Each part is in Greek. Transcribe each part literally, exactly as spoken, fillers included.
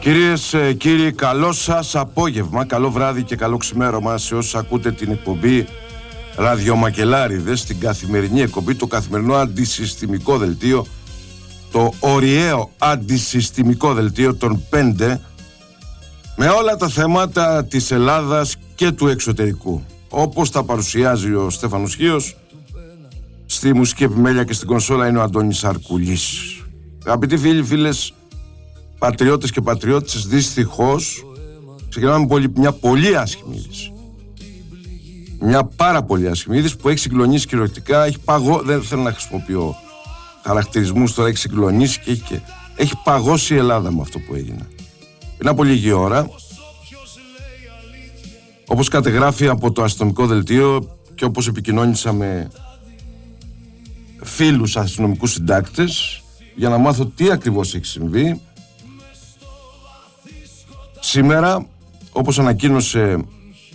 Κυρίες, κύριοι, καλό σας απόγευμα, καλό βράδυ και καλό ξημέρωμα σε όσους ακούτε την εκπομπή Ραδιομακελάριδες, στην καθημερινή εκπομπή, το καθημερινό αντισυστημικό δελτίο, το ωριαίο αντισυστημικό δελτίο των πέντε, με όλα τα θέματα της Ελλάδας και του εξωτερικού, όπως τα παρουσιάζει ο Στέφανος Χίος. Στη μουσική επιμέλεια και στην κονσόλα είναι ο Αντώνης Αρκουλής. Αγαπητοί φίλοι, φίλες, πατριώτες και πατριώτες, δυστυχώς ξεκινάμε πολύ, μια πολύ άσχημη είδηση. Μια πάρα πολύ άσχημη είδηση που έχει συγκλονίσει κυριολεκτικά. Έχει παγώ, δεν θέλω να χρησιμοποιώ χαρακτηρισμούς τώρα, έχει συγκλονίσει και έχει, και έχει παγώσει η Ελλάδα με αυτό που έγινε. Πριν από λίγη ώρα, όπως κατεγράφει από το αστυνομικό δελτίο και όπως επικοινώνησα με φίλους αστυνομικούς συντάκτες για να μάθω τι ακριβώς έχει συμβεί, σήμερα, όπως ανακοίνωσε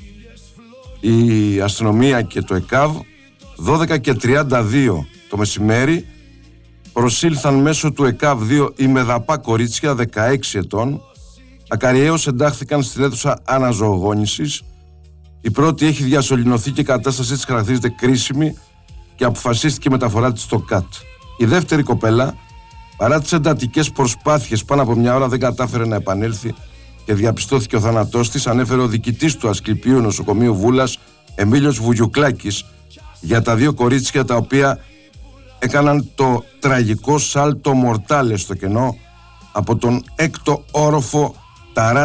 η αστυνομία και το ΕΚΑΒ, δώδεκα και τριάντα δύο το μεσημέρι προσήλθαν μέσω του ΕΚΑΒ δύο ημεδαπά κορίτσια δεκαέξι ετών. Ακαριέως εντάχθηκαν στην αίθουσα αναζωογόνησης. Η πρώτη έχει διασωληνωθεί και η κατάστασή της χαρακτηρίζεται κρίσιμη και αποφασίστηκε η μεταφορά της στο ΚΑΤ. Η δεύτερη κοπέλα, παρά τις εντατικές προσπάθειες πάνω από μια ώρα, δεν κατάφερε να επανέλθει και διαπιστώθηκε ο θάνατός της, ανέφερε ο διοικητής του Ασκληπίου Νοσοκομείου Βούλας, Εμίλιος Βουγιουκλάκης, για τα δύο κορίτσια τα οποία έκαναν το τραγικό σάλτο μορτάλε στο κενό από τον έκτο όροφο Ταρά